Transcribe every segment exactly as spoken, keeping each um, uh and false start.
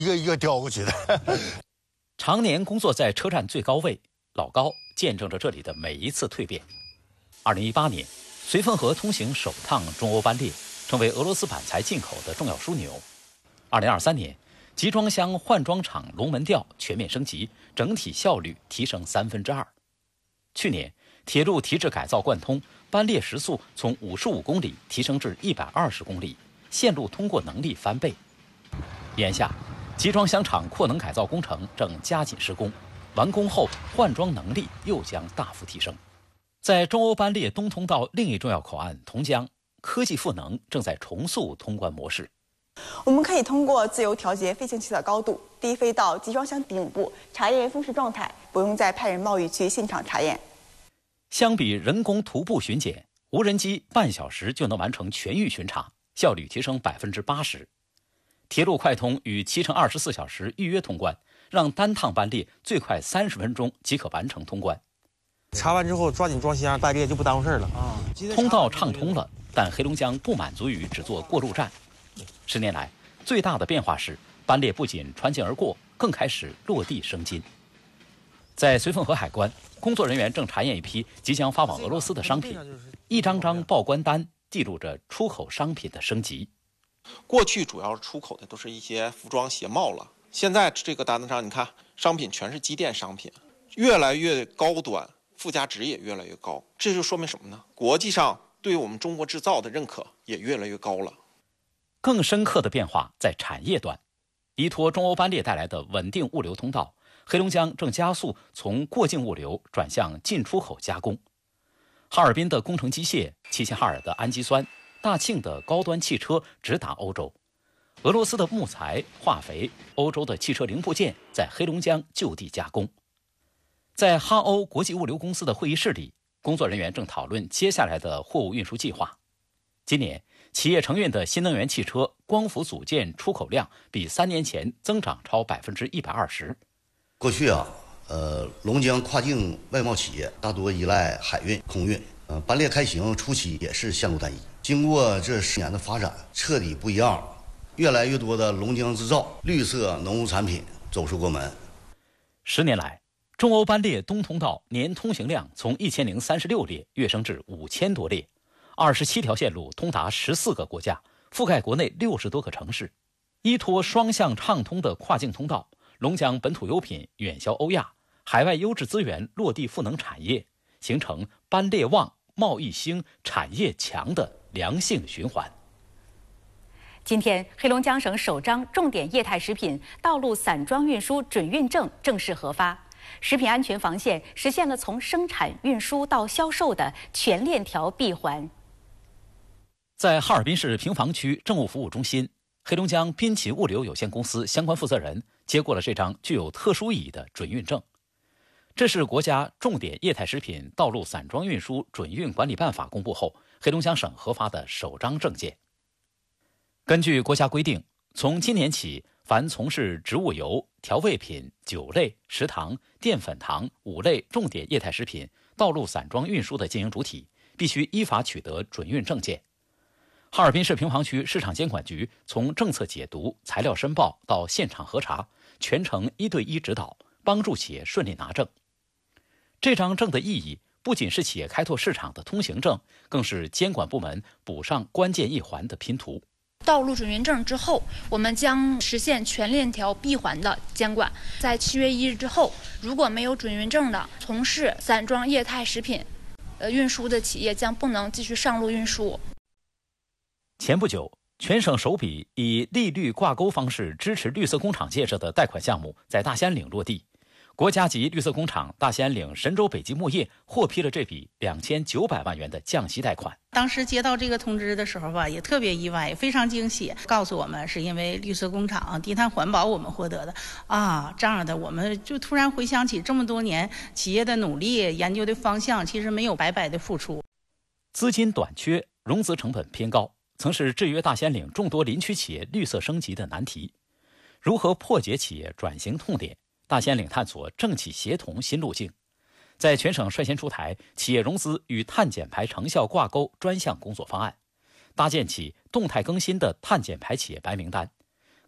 一个一个调过去的。 常年工作在车站最高位，老高见证着这里的每一次蜕变。二零一八年，绥芬河通行首趟中欧班列，成为俄罗斯板材进口的重要枢纽。二零二三年，集装箱换装厂龙门吊全面升级，整体效率提升三分之二。去年，铁路提质改造贯通，班列时速从五十五公里提升至一百二十公里，线路通过能力翻倍。眼下，集装箱厂扩能改造工程正加紧施工，完工后换装能力又将大幅提升。在中欧班列东通道另一重要口岸同江，科技赋能正在重塑通关模式。 我们可以通过自由调节飞行器的高度，低飞到集装箱顶部查验风势状态，不用再派人贸易去现场查验。 相比人工徒步巡检，无人机半小时就能完成全域巡查，效率提升百分之八十。铁路快通与七乘二十四小时预约通关，让单趟班列最快三十分钟即可完成通关。 查完之后抓紧装箱，班列就不耽误事了啊。 通道畅通了，但黑龙江不满足于只做过路站。十年来，最大的变化是班列不仅穿境而过，更开始落地生津。在绥芬河海关，工作人员正查验一批即将发往俄罗斯的商品，一张张报关单记录着出口商品的升级。 过去主要出口的都是一些服装鞋帽了，现在这个单子上你看，商品全是机电商品，越来越高端，附加值也越来越高。这就说明什么呢？国际上对我们中国制造的认可也越来越高了。 更深刻的变化在产业端，依托中欧班列带来的稳定物流通道，黑龙江正加速从过境物流转向进出口加工。哈尔滨的工程机械，齐齐哈尔的氨基酸，大庆的高端汽车直达欧洲。俄罗斯的木材、化肥，欧洲的汽车零部件在黑龙江就地加工。在哈欧国际物流公司的会议室里，工作人员正讨论接下来的货物运输计划。今年，企业承运的新能源汽车光伏组件出口量比三年前增长超百分之一百二十。 过去啊，呃，龙江跨境外贸企业大多依赖海运、空运，呃，班列开行初期也是线路单一。经过这十年的发展，彻底不一样了。越来越多的龙江制造、绿色农务产品走出国门。 十年来，中欧班列东通道年通行量从一千零三十六列跃升至五千多列，二十七条线路通达十四个国家，覆盖国内六十多个城市。依托双向畅通的跨境通道，龙江本土优品远销欧亚，海外优质资源落地赋能产业，形成班列旺、贸易兴、产业强的良性循环。 今天，黑龙江省首张重点液态食品道路散装运输准运证正式核发，食品安全防线实现了从生产、运输到销售的全链条闭环。 在哈尔滨市平房区政务服务中心，黑龙江滨崎物流有限公司相关负责人接过了这张具有特殊意义的准运证。这是国家重点液态食品道路散装运输准运管理办法公布后，黑龙江省核发的首张证件。根据国家规定，从今年起，凡从事植物油、调味品、酒类、食糖、淀粉糖五类重点液态食品道路散装运输的经营主体，必须依法取得准运证件。哈尔滨市平房区市场监管局从政策解读、材料申报到现场核查，全程一对一指导，帮助企业顺利拿证。这张证的意义不仅是企业开拓市场的通行证，更是监管部门补上关键一环的拼图。 道路准运证之后，我们将实现全链条闭环的监管。在七月一日之后，如果没有准运证的从事散装液态食品呃运输的企业将不能继续上路运输。 前不久，全省首笔以利率挂钩方式支持绿色工厂建设的贷款项目在大兴安岭落地。国家级绿色工厂大兴安岭神州北极木业获批了这笔两千九百万元的降息贷款。 当时接到这个通知的时候吧，也特别意外，非常惊喜，告诉我们是因为绿色工厂、低碳环保我们获得的啊，这样的我们就突然回想起这么多年企业的努力、研究的方向，其实没有白白的付出。 资金短缺，融资成本偏高，曾是制约大兴安岭众多林区企业绿色升级的难题。如何破解企业转型痛点？大兴安岭探索政企协同新路径，在全省率先出台企业融资与碳减排成效挂钩专项工作方案，搭建起动态更新的碳减排企业白名单，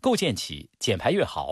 构建起减排越好、